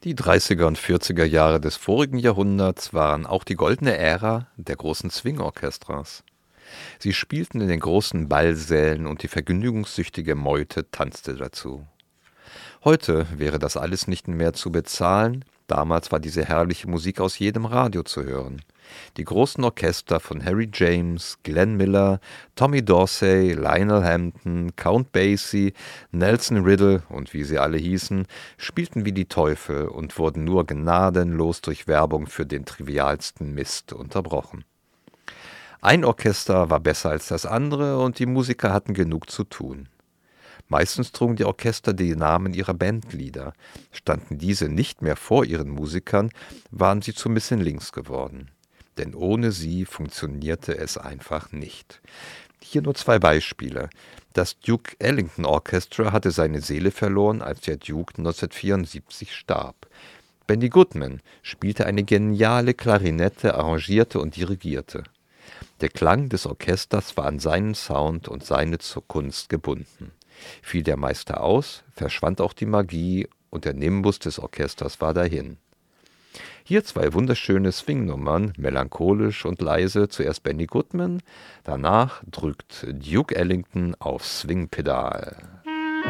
Die 30er und 40er Jahre des vorigen Jahrhunderts waren auch die goldene Ära der großen Swing-Orchestras. Sie spielten in den großen Ballsälen und die vergnügungssüchtige Meute tanzte dazu. Heute wäre das alles nicht mehr zu bezahlen, damals war diese herrliche Musik aus jedem Radio zu hören. Die großen Orchester von Harry James, Glenn Miller, Tommy Dorsey, Lionel Hampton, Count Basie, Nelson Riddle und wie sie alle hießen, spielten wie die Teufel und wurden nur gnadenlos durch Werbung für den trivialsten Mist unterbrochen. Ein Orchester war besser als das andere und die Musiker hatten genug zu tun. Meistens trugen die Orchester die Namen ihrer Bandleader. Standen diese nicht mehr vor ihren Musikern, waren sie zu Missing Links geworden. Denn ohne sie funktionierte es einfach nicht. Hier nur zwei Beispiele. Das Duke Ellington Orchestra hatte seine Seele verloren, als der Duke 1974 starb. Benny Goodman spielte eine geniale Klarinette, arrangierte und dirigierte. Der Klang des Orchesters war an seinen Sound und seine Kunst gebunden. Fiel der Meister aus, verschwand auch die Magie und der Nimbus des Orchesters war dahin. Hier zwei wunderschöne Swing-Nummern, melancholisch und leise, zuerst Benny Goodman, danach drückt Duke Ellington aufs Swing-Pedal.